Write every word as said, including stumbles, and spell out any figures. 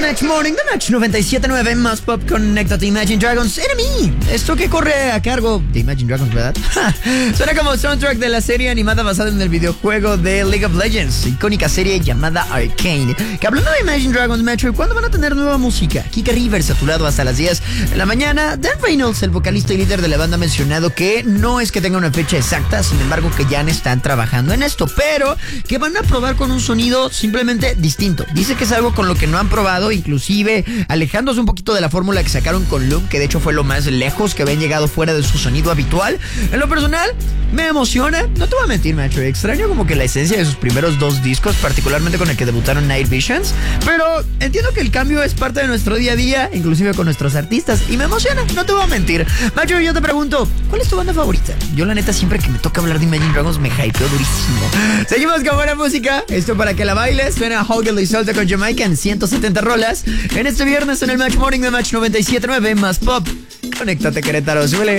Match Morning, The Match noventa y siete punto nueve, más pop, conéctate Imagine Dragons, Enemy. Esto que corre a cargo de Imagine Dragons, ¿verdad? Suena como soundtrack de la serie animada basada en el videojuego de League of Legends, icónica serie llamada Arcane. Que hablando de Imagine Dragons, Metro, ¿cuándo van a tener nueva música? Kika Rivers a tu lado hasta las diez de la mañana. Dan Reynolds, el vocalista y líder de la banda, ha mencionado que no es que tenga una fecha exacta, sin embargo que ya están trabajando en esto, pero que van a probar con un sonido simplemente distinto. Dice que es algo con lo que no han probado, inclusive alejándose un poquito de la fórmula que sacaron con Loop, que de hecho fue lo más lejos que habían llegado fuera de su sonido habitual. En lo personal, me emociona, no te voy a mentir, macho, extraño como que la esencia de sus primeros dos discos, particularmente con el que debutaron Night Visions, pero entiendo que el cambio es parte de nuestro día a día, inclusive con nuestros artistas, y me emociona, no te voy a mentir. Macho, yo te pregunto, ¿cuál es tu banda favorita? Yo la neta siempre que me toca hablar de Imagine Dragons me hypeo durísimo. Seguimos con buena música, esto para que la bailes. Suena Hoggle y Solta con Jamaica en ciento setenta rolas en este viernes en el Match Morning de Match noventa y siete punto nueve, más pop. Conéctate, Querétaro, súbele.